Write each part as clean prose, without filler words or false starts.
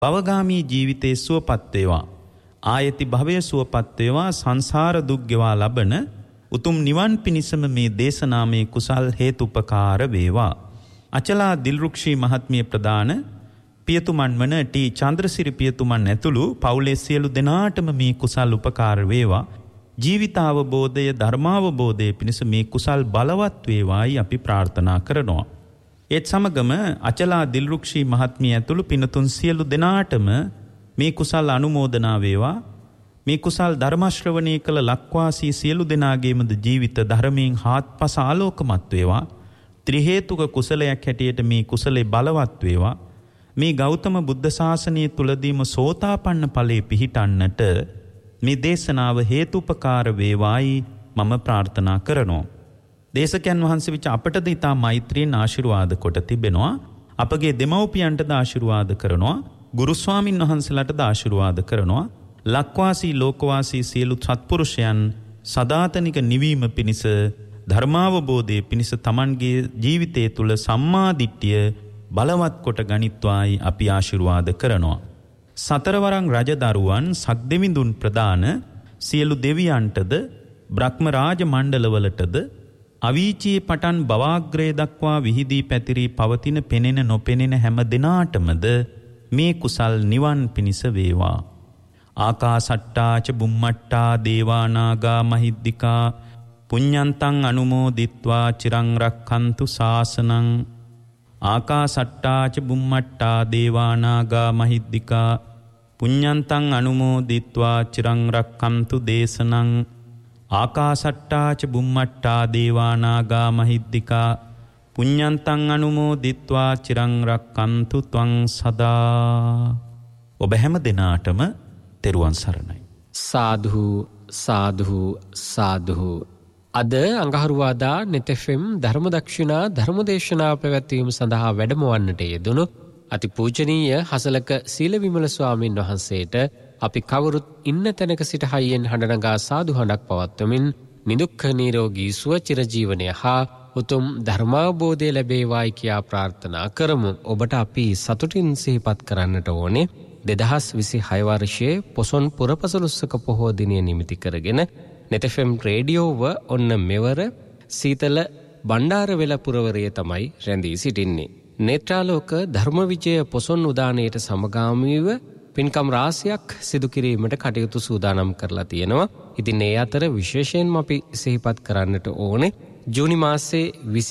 භවගාමී ජීවිතයේ සුවපත් වේවා. ආයති භවයේ සුවපත් වේවා. සංසාර දුක් ගෙවා ලබන උතුම් නිවන් පිණිසම මේ දේශනාමේ කුසල් හේතුපකාර වේවා. අචලා දිල්රුක්ෂී මහත්මිය ප්‍රදාන පියතුමන් වන ටී චන්ද්‍රසිරි පියතුමන් ඇතුළු පවුලේ සියලු දෙනාටම මේ කුසල් උපකාර වේවා. ජීවිතාවබෝධය ධර්මාවබෝධය පිණිස මේ කුසල් බලවත් වේවායි අපි ප්‍රාර්ථනා කරනවා. ඒත් සමගම අචලා දිල්රුක්ෂී මහත්මිය ඇතුළු පිනතුන් සියලු දෙනාටම මේ කුසල් අනුමෝදනා වේවා. මේ කුසල් ධර්ම ශ්‍රවණය කළ ලක්වාසී සියලු දෙනාගේමද ජීවිත ධර්මයෙන් හාත්පස ආලෝකමත් වේවා. ත්‍රි හේතුක කුසලයක් හැටියට මේ කුසලේ බලවත් වේවා. මේ ගෞතම බුද්ධ ශාසනය තුලදීම සෝතාපන්න ඵලයේ පිහිටන්නට මේ දේශනාව හේතුපකාර වේවායි මම ප්‍රාර්ථනා කරනවා. දේශකයන් වහන්සේ විච අපටද ඊතා මෛත්‍රියෙන් ආශිර්වාද කොට තිබෙනවා. අපගේ දෙමව්පියන්ටද ආශිර්වාද කරනවා. ගුරු ස්වාමින් වහන්සේලාටද ආශිර්වාද කරනවා. ලක්වාසී ලෝකවාසී සියලු සත්පුරුෂයන් සදාතනික නිවීම පිණිස ධර්මාවබෝධයේ පිණිස තමන්ගේ ජීවිතය තුළ සම්මා දිට්ඨිය බලවත් කොට ගනිත්වායි අපි ආශිර්වාද කරනවා. සතරවරන් රජදරුවන් සක්දෙවිඳුන් ප්‍රදාන සියලු දෙවියන්ටද බ්‍රහ්ම රාජ මණ්ඩලවලටද අවීචියේ පටන් බවාග්‍රේ දක්වා විහිදී පැතිරී පවතින පෙනෙන නොපෙනෙන හැම දිනාටමද මේ කුසල් නිවන් පිණිස වේවා. ආකාසට්ටා ච බුම්මට්ටා දේවා නාග මහිද්దికා පුඤ්ඤන්තං අනුමෝදිත්වා චිරං රක්ඛන්තු ශාසනං. ආකාසට්ටා ච බුම්මට්ටා දේවා නාග මහිද්దికා පුඤ්ඤන්තං අනුමෝදිත්වා චිරං රක්ඛන්තු දේශනං. ආකාසට්ටා ච බුම්මට්ටා දේවා නාග මහිද්దికා පුඤ්ඤන්තං අනුමෝදිත්වා චිරං රක්ඛන්තු ත්වං සදා. ඔබ හැම දිනාටම තෙරුවන් සරණයි. සාදු සාදු සාදු. අද අඟහරුවාදා නෙතෙෆෙම් ධර්මදක්ෂිනා ධර්මදේශනා පැවැත්වීම සඳහා වැඩමවන්නට යෙදුණු අතිපූජනීය හසලක සීලවිමල ස්වාමින් වහන්සේට අපි කවුරුත් ඉන්න තැනක සිට හයියෙන් හඬනගා සාදු හඬක් පවත්වමින් නිදුක්ඛ නිරෝගී සුව චිරජීවනය හා උතුම් ධර්මාවබෝධය ලැබේවායි කියා ප්‍රාර්ථනා කරමු. ඔබට අපි සතුටින් සිහිපත් කරන්නට ඕනේ 2026 වර්ෂයේ පොසොන් පුරපසළොස්වක පොහෝ දිනය නිමිති කරගෙන නෙතෙෆෙම් රේඩියෝව ඔන්න මෙවර සීතල බණ්ඩාරවෙල පුරවරය තමයි රැඳී සිටින්නේ. නේත්‍රාලෝක ධර්මවිජය පොසොන් උදානයට සමගාමීව පින්කම් රාශියක් සිදු කිරීමට කටයුතු සූදානම් කරලා තියෙනවා. ඉතින් ඒ අතර විශේෂයෙන්ම අපි සිහිපත් කරන්නට ඕනේ ජූනි මාසයේ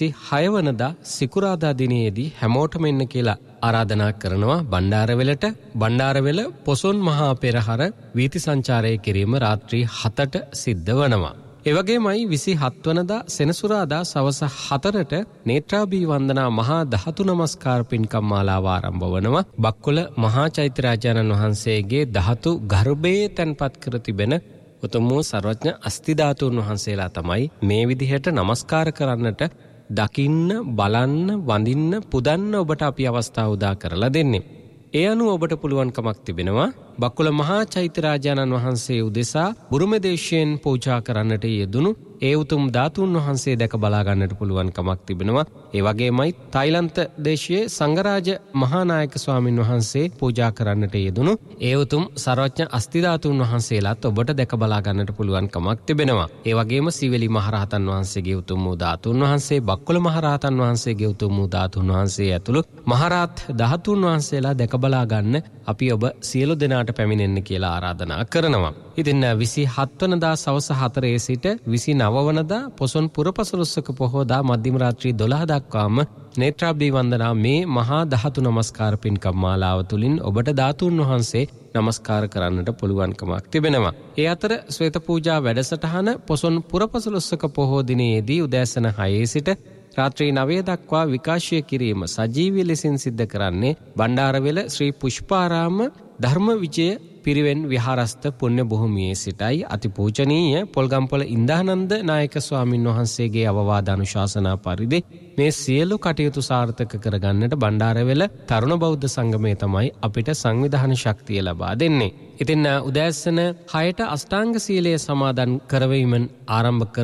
26 වනදා සිකුරාදා දිනයේදී හැමෝටම එන්න කියලා ආරාධනා කරනවා බණ්ඩාරවෙලට. බණ්ඩාරවෙල පොසොන් මහා පෙරහර වීථි සංචාරය කිරීම රාත්‍රී 7ට සිද්ධ වෙනවා. ඒ වගේමයි 27 වනදා සෙනසුරාදා සවස 4ට නේත්‍රාභී වන්දනා මහා ධාතු නමස්කාර පින්කම් මාලාව ආරම්භ වෙනවා. බක්කොළ මහා චෛත්‍යරාජානන් වහන්සේගේ ධාතු ගර්භයේ තැන්පත් කර තිබෙන උතුම් වූ සර්වඥ අස්ති ධාතුන් වහන්සේලා තමයි මේ විදිහට නමස්කාර කරන්නට දකින්න බලන්න වඳින්න පුදන්න ඔබට අපි අවස්ථාව උදා කරලා දෙන්නේ. ඒ අනුව ඔබට පුළුවන්කමක් තිබෙනවා බක්කුල මහා චෛත්‍යරාජානන් වහන්සේ උදෙසා බුරුම දේශයෙන් පූජා කරන්නට යෙදුණු ඒ උතුම් ධාතුන් වහන්සේ දැක බලා ගන්නට පුළුවන්කමක් තිබෙනවා. ඒ වගේමයි තායිලන්ත දේශයේ සංඝරාජ මහානායක ස්වාමින් වහන්සේ පූජා කරන්නට යෙදුණු ඒ උතුම් සර්වඥ අස්ති ධාතුන් වහන්සේලාත් ඔබට දැක බලා ගන්නට පුළුවන්කමක් තිබෙනවා. ඒ වගේම සීවලි මහරහතන් වහන්සේගේ උතුම් වූ ධාතුන් වහන්සේ බක්කුල මහරහතන් වහන්සේගේ උතුම් වූ ධාතුන් වහන්සේ ඇතුළු මහරහත් ධාතුන් වහන්සේලා දැක බලා ගන්න අපි ඔබ සියලු දෙනාට පැමිණෙන්න කියලා ආරාධනා කරනවා. ඉතින් 27 වනදා සවස 4 සිට 29 වනදා පොසොන් පුරපසළොස්වක පොහෝදා මධ්‍යම රාත්‍රී 12 දක්වාම නේත්‍රාභී වන්දනා මේ මහා ධාතු නමස්කාර පින්කම් මාලාව තුලින් ඔබට ධාතුන් වහන්සේ නමස්කාර කරන්නට පුළුවන්කමක් තිබෙනවා. ඒ අතර ශ්වේත පූජා වැඩසටහන පොසොන් පුරපසළොස්වක පොහෝ දිනයේදී උදෑසන 6 සිට රාත්‍රී 9 දක්වා විකාශය කිරීම සජීවී ලෙසින් සිද්ධ කරන්නේ බණ්ඩාරවෙල ශ්‍රී පුෂ්පාරාම ධර්මවිජය පිරිවෙන් විහාරස්ථ පුණ්‍ය භූමියේ සිටයි අතිපූජනීය පොල්ගම්පොළ ඉන්දානන්ද නායක ස්වාමින් වහන්සේගේ අවවාද අනුශාසනා පරිදි මේ සියලු කටයුතු සාර්ථක කරගන්නට බණ්ඩාරවෙල තරුණ බෞද්ධ සංගමය තමයි අපිට සංවිධාන ශක්තිය ලබා දෙන්නේ. ඉතින් උදෑසන 6ට අෂ්ටාංග සීලය සමාදන් කරවීමෙන් ආරම්භ කරන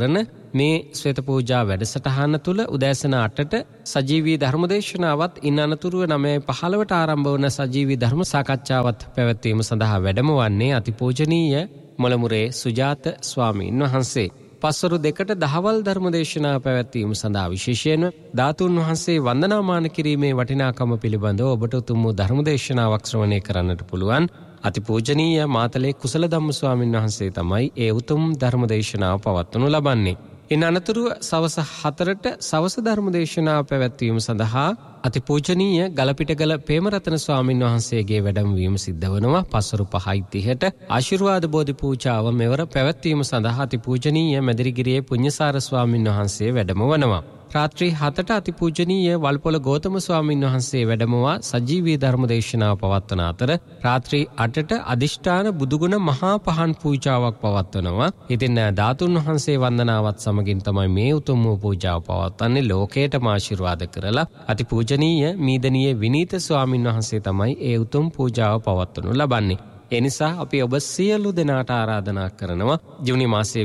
මේ ශ්වේත පූජා වැඩසටහන තුළ උදෑසන 8ට සජීවී ධර්මදේශනාවත් ඉන් අනතුරුව 9:15ට ආරම්භ වන සජීවී ධර්ම සාකච්ඡාවත් පැවැත්වීම සඳහා වැඩම වන්නේ අතිපූජනීය මොළමුරේ සුජාත ස්වාමීන් වහන්සේ. පස්වරු 2ට දහවල් ධර්මදේශනා පැවැත්වීම සඳහා විශේෂයෙන්ම ධාතුන් වහන්සේ වන්දනාමාන කිරීමේ වටිනාකම පිළිබඳව ඔබට උතුම් ධර්මදේශනාවක් ශ්‍රවණය කරන්නට පුළුවන්. අතිපූජනීය මාතලේ කුසල ධම්ම ස්වාමීන් වහන්සේ තමයි ඒ උතුම් ධර්මදේශනාව පවත්වනු ලබන්නේ. ඉන් අනතුරුව සවස 4ට සවස ධර්මදේශනාව පැවැත්වීම සඳහා අතිපූජනීය ගලපිටගල පේමරතන ස්වාමීන් වහන්සේගේ වැඩමවීම සිද්ධ වනවා. පස්වරු 5:30ට ආශිර්වාද බෝධි පූජාව මෙවර පැවැත්වීම සඳහා අතිපූජනීය මැදිරිගිරියේ පුඤ්ඤසාර ස්වාමීන් වහන්සේ වැඩම වනවා. රාත්‍රී 7ට අතිපූජනීය වල්පොළ ගෞතම ස්වාමීන් වහන්සේ වැඩමවා සජීවී ධර්මදේශනාව පවත්වන අතර රාත්‍රී 8ට අදිෂ්ඨාන බුදුගුණ මහා පහන් පූජාවක් පවත්වනවා. ඉතින් ධාතුන් වහන්සේ වන්දනාවත් සමගින් තමයි මේ උතුම් වූ පූජාව පවත්වන්නේ. ලෝකයටම ආශිර්වාද කරලා අතිපූජනීය මීදනීය විනීත ස්වාමීන් වහන්සේ තමයි ඒ උතුම් පූජාව පවත්වනු ලබන්නේ. එනිසා අපි ඔබ සියලු දෙනාට ආරාධනා කරනවා ජූනි මාසයේ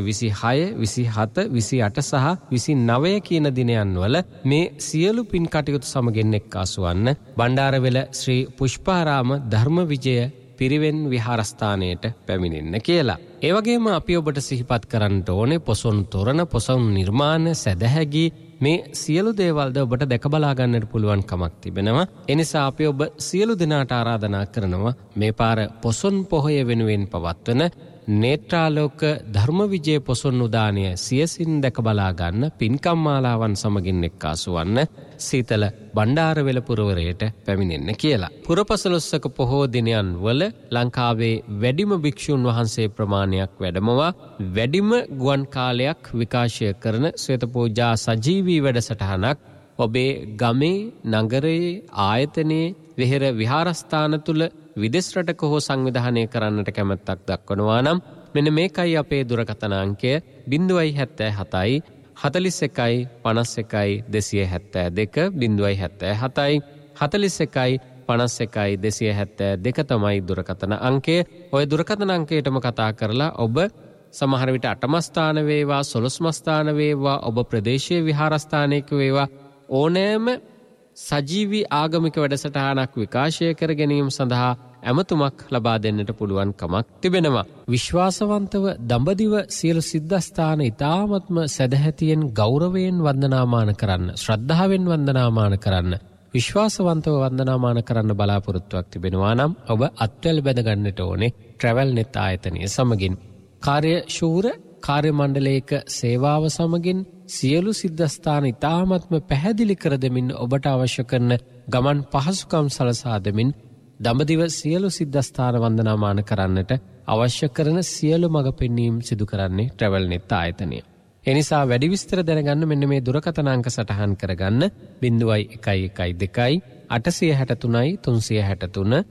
26, 27, 28 සහ 29 කියන දිනයන් වල මේ සියලු පින් කටයුතු සමගින් එක්කාසු වන්න බණ්ඩාරවෙල ශ්‍රී පුෂ්පාරාම ධර්ම විජය පිරිවෙන් විහාරස්ථානයට පැමිණෙන්න කියලා. ඒ වගේම අපි ඔබට සිහිපත් කරන්නට ඕනේ පොසොන් තොරණ, පොසොන් නිර්මාණ, සැදැහැගි මේ සියලු දේවල්ද ඔබට දැක බලා ගන්නට පුළුවන් කමක් තිබෙනවා. එනිසා අපි ඔබ සියලු දෙනාට ආරාධනා කරනවා මේ පාර පොසොන් පොහොය වෙනුවෙන් පවත්වන නේත්‍රාලෝක ධර්ම විජය පොසොන් උදානය සියසින් දැක බලා ගන්න පින්කම් මාලාවන් සමගින් එක්කාසු වන්න සීතල බණ්ඩාරවෙල පුරවරයට පැමිණෙන්න කියලා. පුරපසළොස්වක පොහෝ දිනයන් වල ලංකාවේ වැඩිම භික්ෂුන් වහන්සේ ප්‍රමාණයක් වැඩමවා වැඩිම ගුවන් කාලයක් විකාශය කරන ශ්වේත පූජා සජීවී වැඩසටහනක් ඔබේ ගමේ, නගරයේ, ආයතනයේ, විහෙර විහාරස්ථාන තුල විදෙස් රටක හෝ සංවිධානය කරන්නට කැමැත්තක් දක්වනවා නම් මෙන්න මේකයි අපේ දුරකථන අංකය 077 41 51 272 077 41 51 272 තමයි දුරකථන අංකය. ওই දුරකථන අංකයටම කතා කරලා ඔබ සමහර විට 8ම ස්ථාන වේවා 12ම ස්ථාන වේවා ඔබ ප්‍රදේශීය විහාරස්ථානයක වේවා ඕනෑම සජීවී ආගමික වැඩසටහනක් විකාශය කර ගැනීම සඳහා ඇමතුමක් ලබා දෙන්නට පුළුවන් කමක් තිබෙනවා. විශ්වාසවන්තව දඹදිව සියලු සිද්ධාස්ථාන ඉතාමත්ම සදැහැතියෙන් ගෞරවයෙන් වන්දනාමාන කරන්න, ශ්‍රද්ධාවෙන් වන්දනාමාන කරන්න, විශ්වාසවන්තව වන්දනාමාන කරන්න බලාපොරොත්තුවක් තිබෙනවා නම් ඔබ අත්වැල් බැඳ ගන්නට ඕනේ ට්‍රැවල්නෙට් ආයතනය සමගින්. කාර්යශූර කාර්ය මණ්ඩලයක සේවාව සමගින් සියලු සිද්ධාස්ථාන ඉතාමත්ම පැහැදිලි කර දෙමින් ඔබට අවශ්‍ය කරන ගමන් පහසුකම් සලසා දෙමින් දඹදිව සියලු සිද්ධාස්ථාන වන්දනාමාන කරන්නට අවශ්‍ය කරන සියලු මඟ පෙන්වීම් සිදු කරන්නේ ට්‍රැවල්නෙට් ආයතනය. එනිසා වැඩි විස්තර දැනගන්න මෙන්න මේ දුරකථන අංක සටහන් කරගන්න 0112 863 363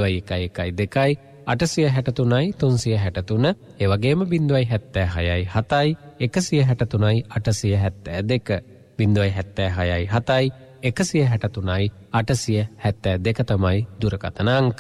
0112 863 363 ඒ වගේම 076 7 163 872 076 7 163 872 තමයි දුරකථන අංක.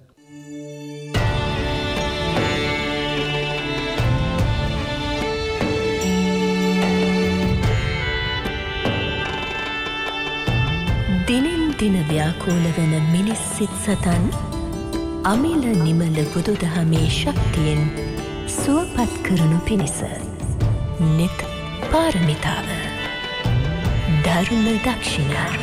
දිනෙන් දින ව්‍යාකූල වන මිනිස් සිත් සතන් අමිල නිමල බුදුදහමේ ශක්තියෙන් සුවපත් කරනු පිණිස නිත පාරමිතාව ධර්ම දක්ෂිනා